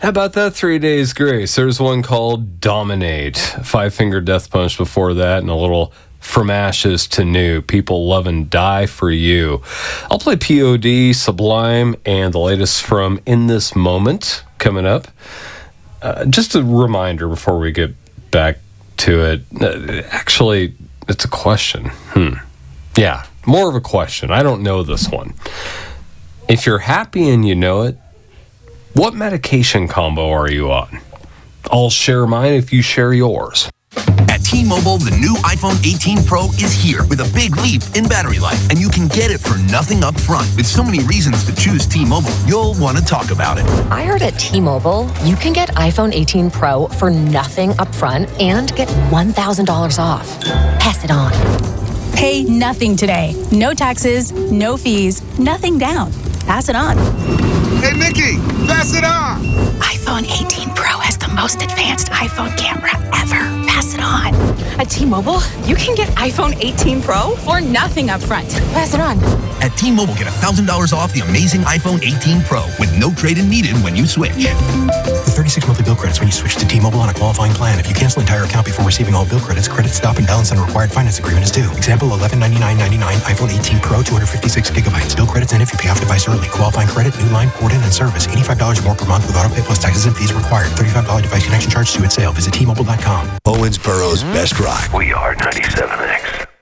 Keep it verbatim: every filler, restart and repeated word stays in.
How about that three days grace? There's one called Dominate. Five Finger Death Punch before that, and a little From Ashes to New. People Love and Die for You. I'll play P O D, Sublime, and the latest from In This Moment coming up. Uh, just a reminder before we get back to it. Uh, actually, it's a question. Hmm. Yeah, more of a question. I don't know this one. If you're happy and you know it, what medication combo are you on? I'll share mine if you share yours. At T-Mobile, the new iPhone eighteen Pro is here with a big leap in battery life, and you can get it for nothing up front. With so many reasons to choose T-Mobile, you'll want to talk about it. I heard at T-Mobile, you can get iPhone eighteen Pro for nothing up front and get one thousand dollars off. Pass it on. Pay nothing today. No taxes, no fees, nothing down. Pass it on. Hey, Mickey, pass it on. iPhone eighteen Pro has the most advanced iPhone camera ever. Pass it on. At T-Mobile, you can get iPhone eighteen Pro For nothing up front. Pass it on. At T-Mobile, get one thousand dollars off the amazing iPhone eighteen Pro with no trade-in needed when you switch. With thirty-six monthly bill credits when you switch to T-Mobile on a qualifying plan. If you cancel entire account before receiving all bill credits, credit stop and balance on required finance agreement is due. Example, eleven ninety-nine ninety-nine iPhone eighteen Pro, two hundred fifty-six gigabytes. Bill credits and if you pay off device early. Qualifying credit, new line, port in, and service. eighty-five dollars more per month with auto pay plus taxes and fees required. thirty-five dollars device connection charge due at sale. Visit T Mobile dot com. Owensboro's Best Rock. We are ninety-seven X.